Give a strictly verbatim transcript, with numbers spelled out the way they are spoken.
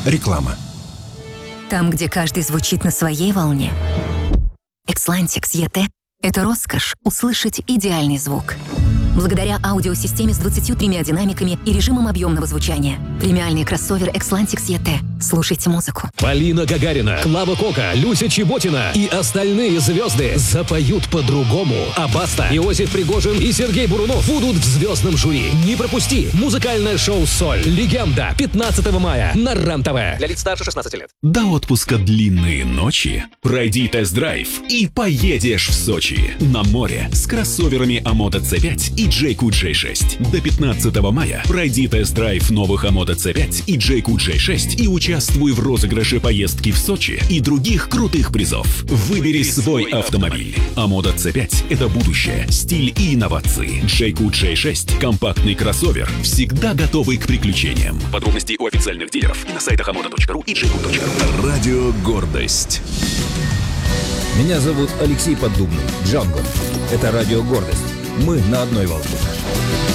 Реклама. Там, где каждый звучит на своей волне. Xlantix и ти – это роскошь услышать идеальный звук. Благодаря аудиосистеме с двадцатью тремя динамиками и режимом объемного звучания. Премиальный кроссовер Xlantix и ти. Слушайте музыку. Полина Гагарина, Клава Кока, Люся Чеботина и остальные звезды запоют по-другому. А Баста, Иосиф Пригожин и Сергей Бурунов будут в звездном жюри. Не пропусти музыкальное шоу «Соль». Легенда. пятнадцатого мая на РЕН-ТВ. Для лиц старше шестнадцати лет. До отпуска длинные ночи. Пройди тест-драйв и поедешь в Сочи. На море с кроссоверами Амото си пять и джей кью джей шесть. До пятнадцатого мая пройди тест-драйв новых Амото си пять и джей кью джей шесть и участвуй в розыгрыше поездки в Сочи и других крутых призов. Выбери свой автомобиль. Амото си пять – это будущее, стиль и инновации. джей кью джей шесть – компактный кроссовер, всегда готовый к приключениям. Подробности у официальных дилеров и на сайтах амото точка ру и джей кью точка ру. Радио «Гордость». Меня зовут Алексей Поддубный, Джанго. Это радио «Гордость». Мы на одной волне.